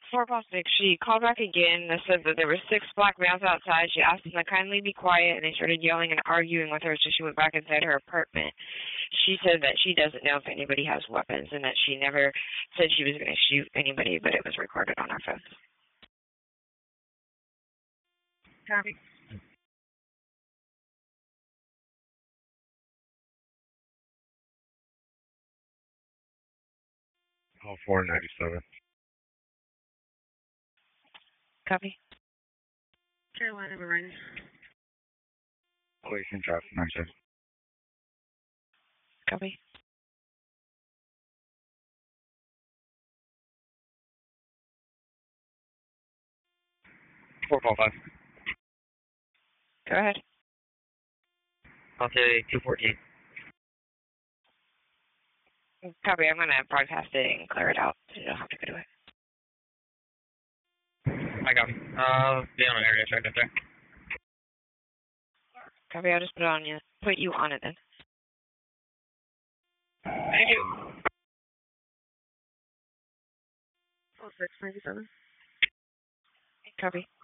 4 past 6, she called back again and said that there were 6 black males outside. She asked them to kindly be quiet, and they started yelling and arguing with her, so she went back inside her apartment. She said that she doesn't know if anybody has weapons and that she never said she was going to shoot anybody, but it was recorded on her phone. Copy. All 497. Copy. Carolina, Bahrain. Police and traffic 97. Copy. Four call 5. Go ahead. I'll say 214. Copy. I'm going to broadcast it and clear it out so you don't have to go to it. I got it. Be on an area check up there. Copy. I'll just put you on it then. Thank you. 0697. Copy.